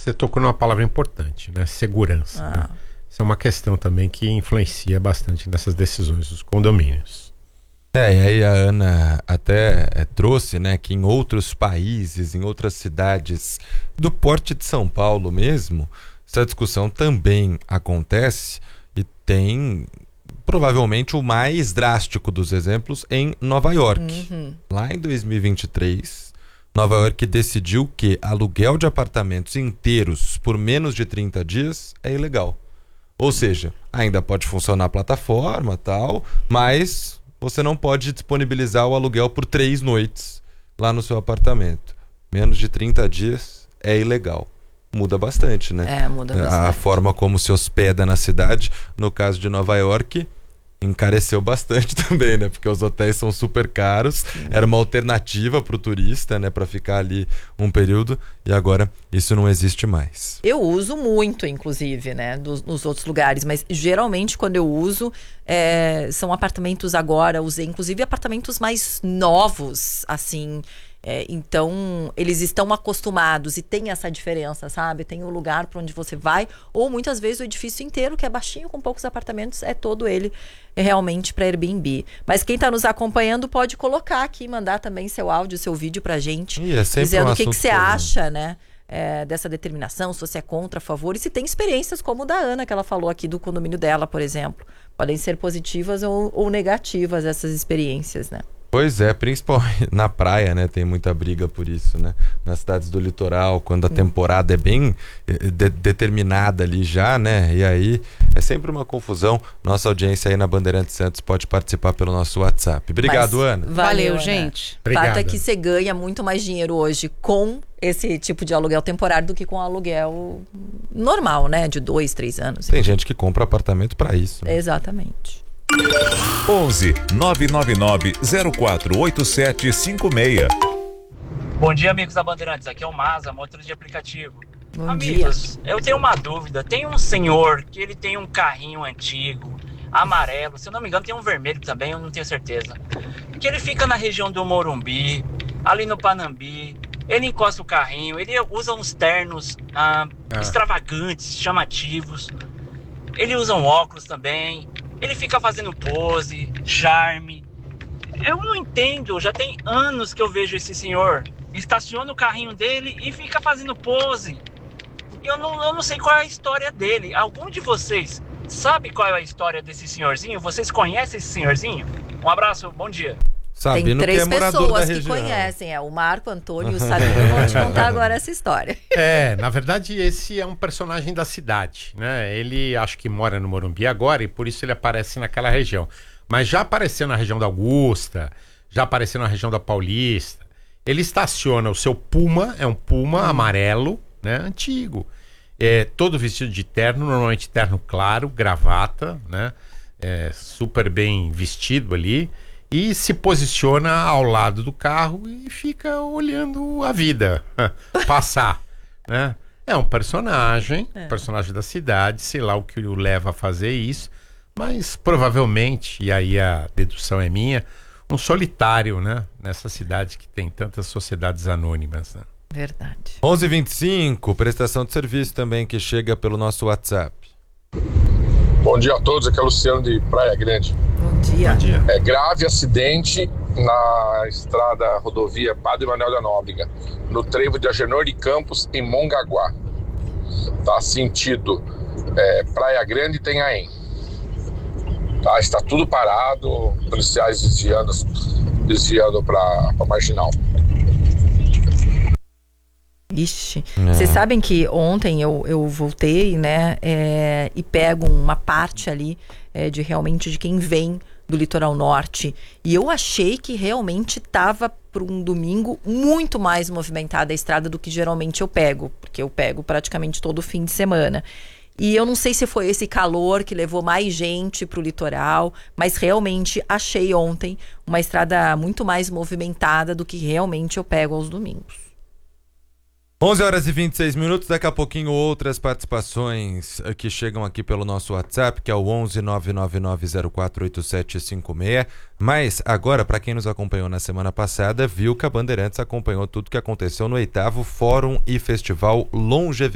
Você tocou numa palavra importante, né? Segurança. Né? Isso é uma questão também que influencia bastante nessas decisões dos condomínios. E aí a Ana até trouxe, né, que em outros países, em outras cidades do porte de São Paulo mesmo, essa discussão também acontece e tem provavelmente o mais drástico dos exemplos em Nova York. Lá em 2023, Nova York decidiu que aluguel de apartamentos inteiros por menos de 30 dias é ilegal. Ou seja, ainda pode funcionar a plataforma e tal, mas você não pode disponibilizar o aluguel por 3 noites lá no seu apartamento. Menos de 30 dias é ilegal. Muda bastante, né? Muda bastante. A forma como se hospeda na cidade, no caso de Nova York, encareceu bastante também, né? Porque os hotéis são super caros. Era uma alternativa para o turista, né? Para ficar ali um período, e agora isso não existe mais. Eu uso muito, inclusive, né? Nos outros lugares, mas geralmente quando eu uso são apartamentos agora, usei inclusive apartamentos mais novos, assim. Então, eles estão acostumados e tem essa diferença, sabe? Tem o lugar para onde você vai, ou muitas vezes o edifício inteiro, que é baixinho, com poucos apartamentos, é todo ele realmente para Airbnb. Mas quem está nos acompanhando pode colocar aqui, mandar também seu áudio, seu vídeo pra gente, dizendo o que você acha, né? Dessa determinação, se você é contra, a favor, e se tem experiências como o da Ana, que ela falou aqui do condomínio dela, por exemplo. Podem ser positivas ou negativas essas experiências, né? Pois é, principalmente na praia, né? Tem muita briga por isso, né? Nas cidades do litoral, quando a temporada é bem determinada ali já, né? E aí é sempre uma confusão. Nossa audiência aí na Bandeirantes Santos pode participar pelo nosso WhatsApp. Obrigado, Ana. Valeu, Ana. gente. Obrigado. O fato é que você ganha muito mais dinheiro hoje com esse tipo de aluguel temporário do que com aluguel normal, né? De 2, 3 anos. Tem gente que compra apartamento para isso, né? Exatamente. 11 999 048756. Bom dia, amigos da Bandeirantes. Aqui é o Maza, motorista de aplicativo. Bom Amigos, eu tenho uma dúvida. Tem um senhor que ele tem um carrinho antigo, amarelo, se eu não me engano tem um vermelho também, eu não tenho certeza. Que ele fica na região do Morumbi, ali no Panambi. Ele encosta o carrinho, ele usa uns ternos extravagantes, chamativos. Ele usa um óculos também. Ele fica fazendo pose, charme. Eu não entendo, já tem anos que eu vejo esse senhor. Estaciona o carrinho dele e fica fazendo pose. Eu não sei qual é a história dele. Algum de vocês sabe qual é a história desse senhorzinho? Vocês conhecem esse senhorzinho? Um abraço, bom dia. Tem Sabino 3 que é morador da pessoas que região. conhecem, o Marco, Antônio e o Sabino vão te contar agora essa história. Na verdade esse é um personagem da cidade, né? Ele acho que mora no Morumbi agora e por isso ele aparece naquela região. Mas já apareceu na região da Augusta, já apareceu na região da Paulista. Ele estaciona o seu Puma, é um Puma amarelo, né? Antigo. Todo vestido de terno, normalmente terno claro, gravata, né? Super bem vestido ali. E se posiciona ao lado do carro e fica olhando a vida passar, né? É um personagem da cidade, sei lá o que o leva a fazer isso, mas provavelmente, e aí a dedução é minha, um solitário, né? Nessa cidade que tem tantas sociedades anônimas, né? Verdade. 11h25, prestação de serviço também que chega pelo nosso WhatsApp. Bom dia a todos, aqui é o Luciano de Praia Grande. Bom dia. Grave acidente na estrada rodovia Padre Manuel da Nóbrega, no trevo de Agenor de Campos, em Mongaguá. Tá sentido Praia Grande e Itanhaém. Tá, está tudo parado, policiais desviando para Marginal. Ixi, vocês sabem que ontem eu voltei, né, e pego uma parte ali de realmente de quem vem do litoral norte, e eu achei que realmente estava para um domingo muito mais movimentada a estrada do que geralmente eu pego, porque eu pego praticamente todo fim de semana. E eu não sei se foi esse calor que levou mais gente para o litoral, mas realmente achei ontem uma estrada muito mais movimentada do que realmente eu pego aos domingos. 11h26, daqui a pouquinho outras participações que chegam aqui pelo nosso WhatsApp, que é o 11 999048756. Mas agora, para quem nos acompanhou na semana passada, viu que a Bandeirantes acompanhou tudo que aconteceu no 8º Fórum e Festival Longevidade